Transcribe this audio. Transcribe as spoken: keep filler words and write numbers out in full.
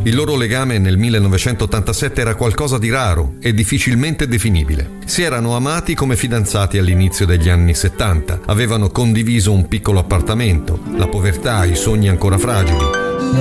Il loro legame nel millenovecentottantasette era qualcosa di raro e difficilmente definibile. Si erano amati come fidanzati all'inizio degli anni settanta, avevano condiviso un piccolo appartamento, la povertà, i sogni ancora fragili.